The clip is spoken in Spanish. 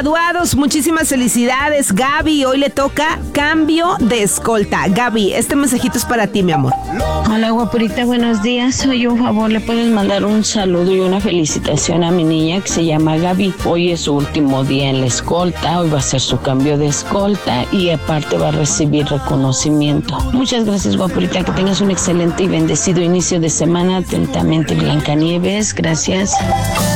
graduados, muchísimas felicidades. Gaby, hoy le toca cambio de escolta. Gaby, este mensajito es para ti, mi amor. Hola, guapurita, buenos días. Oye, un favor, ¿le puedes mandar un saludo y una felicitación a mi niña que se llama Gaby? Hoy es su último día en la escolta, hoy va a ser su cambio de escolta y aparte va a recibir reconocimiento. Muchas gracias, guapurita, que tengas un excelente y bendecido inicio de semana. Atentamente, Blancanieves, gracias.